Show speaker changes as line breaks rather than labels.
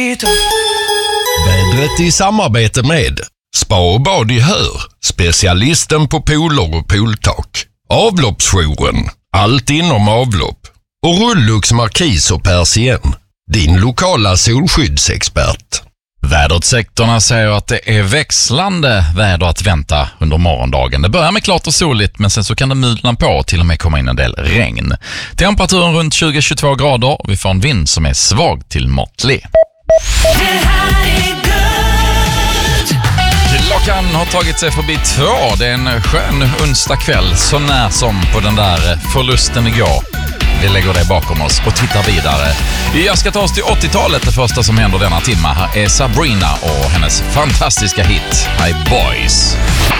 Vädret i samarbete med Spa och bad i Hör, specialisten på pooler och pooltak. Avloppsjouren, allt inom avlopp. Och Rullux Markis och Persien, din lokala solskyddsexpert.
Vädersektorerna säger att det är växlande väder att vänta under morgondagen. Det börjar med klart och soligt, men sen så kan det mulna på och till och med komma in en del regn. Temperaturen runt 20-22 grader. Vi får en vind som är svag till måttlig. Klockan har tagit sig förbi 2. Det är en skön onsdag kväll, så när som på den där förlusten igår. Vi lägger det bakom oss och tittar vidare. Jag ska ta oss till 80-talet, det första som händer denna timma. Här är Sabrina och hennes fantastiska hit Hi Boys.